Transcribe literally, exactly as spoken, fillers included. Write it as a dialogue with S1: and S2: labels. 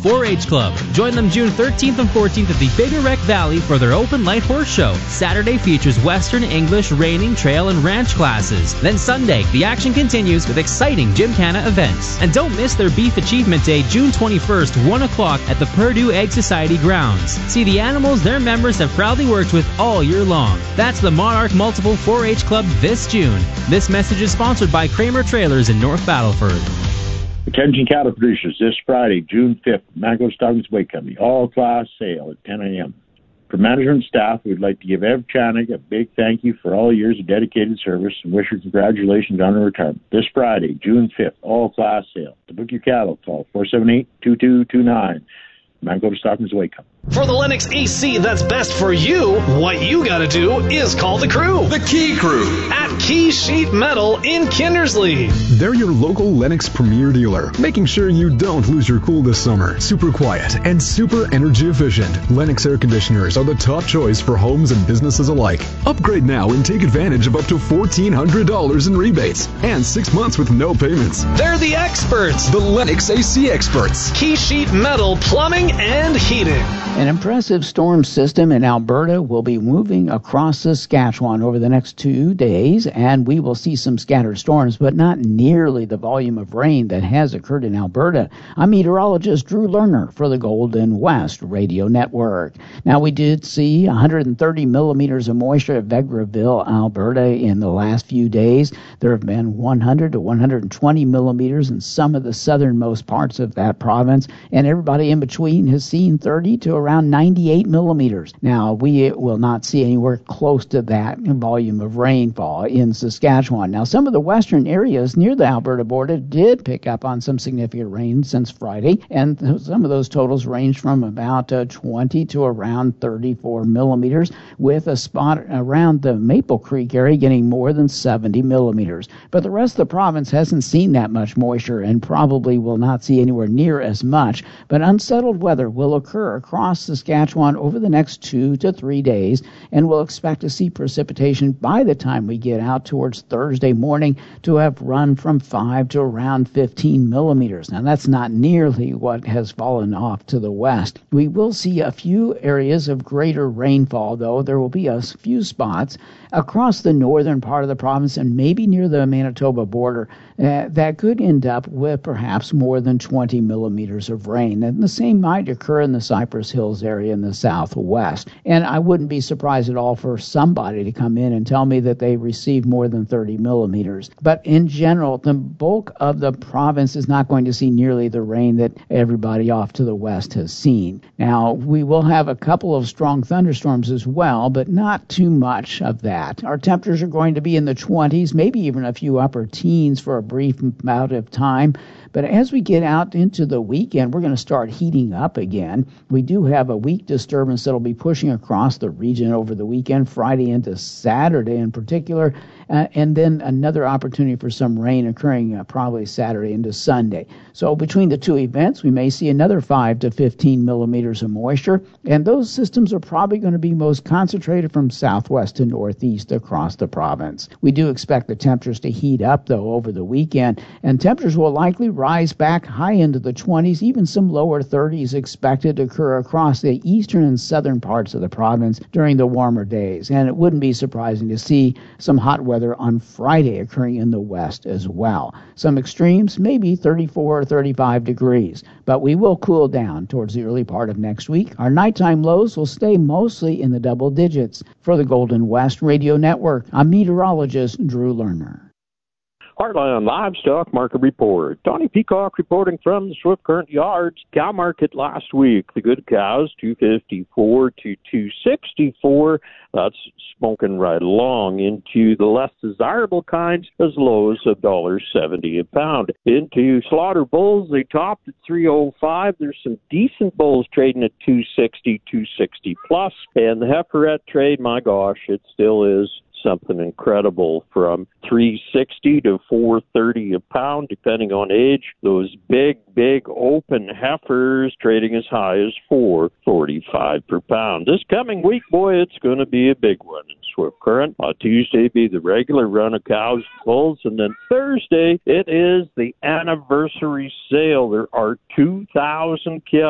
S1: four H Club. Join them June thirteenth and fourteenth at the Bigger Wreck Valley for their open light horse show. Saturday features Western, English, reining, trail, and ranch classes. Then Sunday, the action continues with exciting Gymkhana events. And don't miss their Beef Achievement Day, June twenty-first, one o'clock at the Purdue Egg Society grounds. See the animals their members have proudly worked with all year long. That's the Monarch Multiple four H Club this June. This message is sponsored by Kramer Trailers in North Battleford.
S2: Attention cattle producers, this Friday, June fifth, Mango Stockings Weight Company, all-class sale at ten a.m. For management and staff, we'd like to give Ev Chanik a big thank you for all years of dedicated service and wish her congratulations on her retirement. This Friday, June fifth, all-class sale. To book your cattle, call four seven eight, two two two nine. Mango Stockings Weight Company.
S3: For the Lennox A C that's best for you, what you gotta do is call the crew.
S4: The Key Crew.
S3: At Key Sheet Metal in Kindersley.
S5: They're your local Lennox Premier dealer, making sure you don't lose your cool this summer. Super quiet and super energy efficient. Lennox air conditioners are the top choice for homes and businesses alike. Upgrade now and take advantage of up to fourteen hundred dollars in rebates and six months with no payments.
S3: They're the experts.
S5: The Lennox A C experts.
S3: Key Sheet Metal Plumbing and Heating.
S6: An impressive storm system in Alberta will be moving across Saskatchewan over the next two days, and we will see some scattered storms, but not nearly the volume of rain that has occurred in Alberta. I'm meteorologist Drew Lerner for the Golden West Radio Network. Now, we did see one hundred thirty millimeters of moisture at Vegreville, Alberta in the last few days. There have been one hundred to one hundred twenty millimeters in some of the southernmost parts of that province, and everybody in between has seen thirty to around ninety-eight millimeters. Now, we will not see anywhere close to that volume of rainfall in Saskatchewan. Now, some of the western areas near the Alberta border did pick up on some significant rain since Friday, and some of those totals range from about uh, twenty to around thirty-four millimeters, with a spot around the Maple Creek area getting more than seventy millimeters. But the rest of the province hasn't seen that much moisture and probably will not see anywhere near as much. But unsettled weather will occur across Saskatchewan over the next two to three days, and we'll expect to see precipitation by the time we get out towards Thursday morning to have run from five to around fifteen millimeters. Now, that's not nearly what has fallen off to the west. We will see a few areas of greater rainfall, though. There will be a few spots across the northern part of the province and maybe near the Manitoba border uh, that could end up with perhaps more than twenty millimeters of rain. And the same might occur in the Cypress Hills area in the southwest. And I wouldn't be surprised at all for somebody to come in and tell me that they received more than thirty millimeters. But in general, the bulk of the province is not going to see nearly the rain that everybody off to the west has seen. Now, we will have a couple of strong thunderstorms as well, but not too much of that. Our temperatures are going to be in the twenties, maybe even a few upper teens for a brief amount of time. But as we get out into the weekend, we're going to start heating up again. We do have a weak disturbance that will be pushing across the region over the weekend, Friday into Saturday in particular, uh, and then another opportunity for some rain occurring uh, probably Saturday into Sunday. So between the two events, we may see another five to fifteen millimeters of moisture, and those systems are probably going to be most concentrated from southwest to northeast across the province. We do expect the temperatures to heat up, though, over the weekend, and temperatures will likely rise back high into the twenties, even some lower thirties expected to occur across the eastern and southern parts of the province during the warmer days. And it wouldn't be surprising to see some hot weather on Friday occurring in the west as well. Some extremes, maybe thirty-four or thirty-five degrees, but we will cool down towards the early part of next week. Our nighttime lows will stay mostly in the double digits. For the Golden West Radio Network, I'm meteorologist Drew Lerner.
S7: Heartland Livestock Market Report. Donnie Peacock reporting from the Swift Current Yards. Cow market last week. The good cows, two fifty-four to two sixty-four. That's smoking right along into the less desirable kinds as low as one dollar seventy a pound. Into slaughter bulls, they topped at three oh five. There's some decent bulls trading at two sixty, two sixty plus. And the heiferette trade, my gosh, it still is something incredible, from three sixty to four thirty a pound, depending on age. Those big, big open heifers trading as high as four forty-five per pound. This coming week, boy, it's going to be a big one in Swift Current. On Tuesday, be the regular run of cows and bulls, and then Thursday, it is the anniversary sale. There are two thousand cows